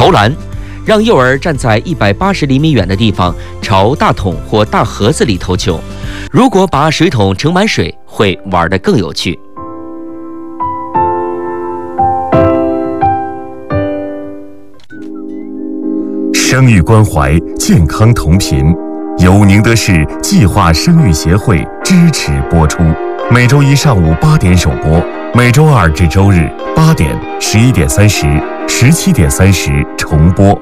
投篮，让幼儿站在180厘米远的地方，朝大桶或大盒子里投球。如果把水桶盛满水，会玩得更有趣。 生育关怀，健康同频，由宁德市计划生育协会支持播出。每周一上午8点首播，每周二至周日8点、11点30、17点30重播。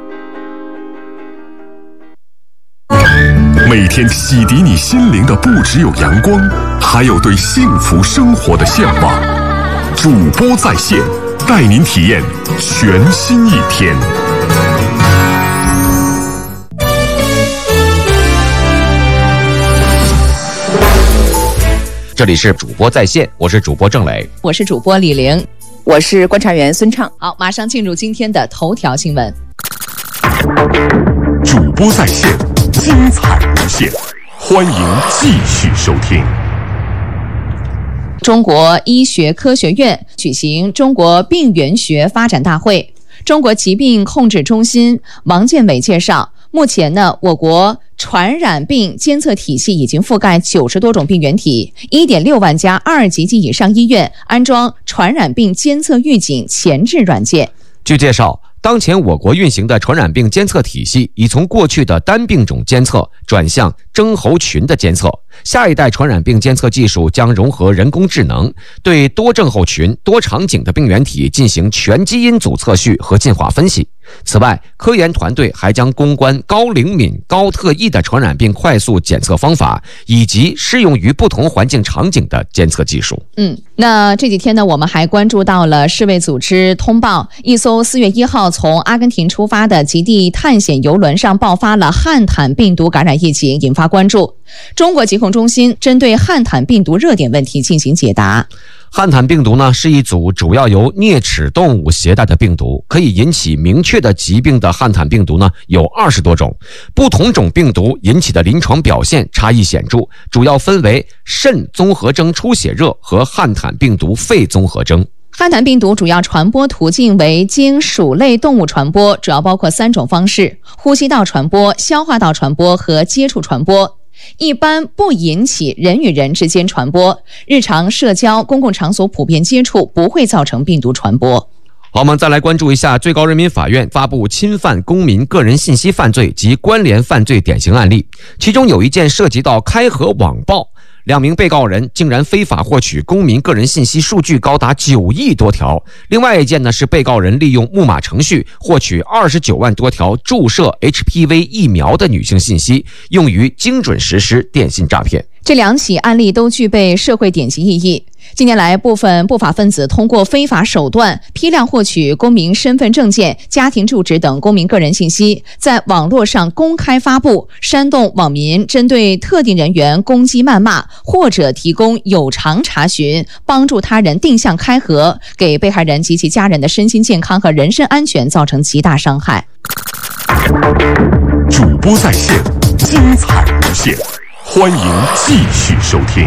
每天洗涤你心灵的不只有阳光，还有对幸福生活的向往。主播在线，带您体验全新一天。 这里是主播在线，我是主播郑磊， 我是主播李玲， 我是观察员孙畅。 好，马上进入今天的头条新闻。 主播在线，精彩无限，欢迎继续收听。 中国医学科学院举行中国病原学发展大会。中国疾病控制中心王建伟介绍，目前呢，我国传染病监测体系已经覆盖90多种病原体， 1.6万家2级及以上医院安装传染病监测预警前置软件。 据介绍，当前我国运行的传染病监测体系已从过去的单病种监测转向征候群的监测，下一代传染病监测技术将融合人工智能，对多症候群、多场景的病原体进行全基因组测序和进化分析。此外，科研团队还将攻关高灵敏、高特异的传染病快速检测方法，以及适用于不同环境场景的监测技术。 那这几天呢，我们还关注到了世卫组织通报，一艘4月1号从阿根廷出发的极地探险游轮上爆发了汉坦病毒感染疫情，引发关注。中国疾控中心针对汉坦病毒热点问题进行解答。 汉坦病毒呢，是一组主要由啮齿动物携带的病毒，可以引起明确的疾病的汉坦病毒呢有20多种，不同种病毒引起的临床表现差异显著，主要分为肾综合征出血热和汉坦病毒肺综合征。 汉坦病毒主要传播途径为经鼠类动物传播，主要包括3种方式：呼吸道传播、消化道传播和接触传播。一般不引起人与人之间传播，日常社交、公共场所普遍接触不会造成病毒传播。 好，我们再来关注一下最高人民法院发布侵犯公民个人信息犯罪及关联犯罪典型案例，其中有一件涉及到开盒网暴，2名被告人竟然非法获取公民个人信息数据高达9亿多条。另外一件呢，是被告人利用木马程序获取29万多条注射 HPV 疫苗的女性信息，用于精准实施电信诈骗。 这2起案例都具备社会典型意义。近年来，部分不法分子通过非法手段批量获取公民身份证件、家庭住址等公民个人信息，在网络上公开发布，煽动网民针对特定人员攻击谩骂，或者提供有偿查询，帮助他人定向开盒，给被害人及其家人的身心健康和人身安全造成极大伤害。 主播在线，精彩无限，欢迎继续收听。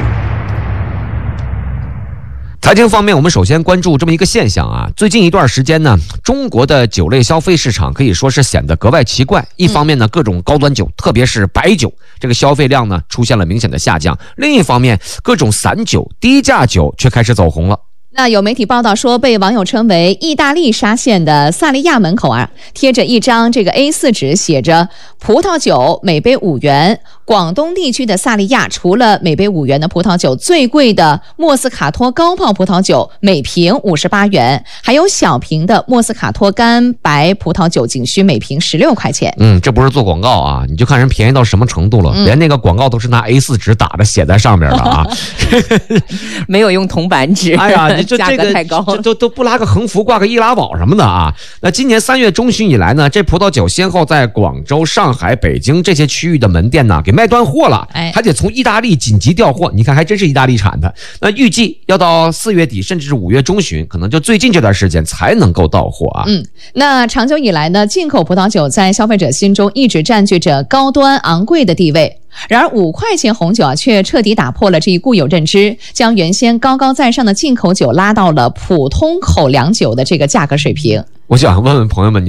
财经方面，我们首先关注这么一个现象啊，最近一段时间呢，中国的酒类消费市场可以说是显得格外奇怪。一方面呢，各种高端酒，特别是白酒，这个消费量呢出现了明显的下降；另一方面，各种散酒、低价酒却开始走红了。 那有媒体报道说，被网友称为意大利沙县的萨利亚门口贴着一张这个 A4 纸，写着葡萄酒每杯5元。广东地区的萨利亚除了每杯5元的葡萄酒，最贵的莫斯卡托高泡葡萄酒每瓶58元，还有小瓶的莫斯卡托干白葡萄酒仅需每瓶16块钱。 这不是做广告啊，你就看人便宜到什么程度了，连那个广告都是拿 A4 纸打着写在上面的啊。 没有用铜板纸， 哎呀，这价格太高， 都不拉个横幅，挂个易拉宝什么的啊。那今年3月中旬以来呢，这葡萄酒先后在广州、上海、北京这些区域的门店呢给卖断货了，还得从意大利紧急调货。你看，还真是意大利产的。那预计要到4月底，甚至是5月中旬，可能就最近这段时间才能够到货啊。 那长久以来呢，进口葡萄酒在消费者心中一直占据着高端昂贵的地位。然而5块钱红酒却彻底打破了这一固有认知，将原先高高在上的进口酒拉到了普通口粮酒的这个价格水平。 我想问问朋友们，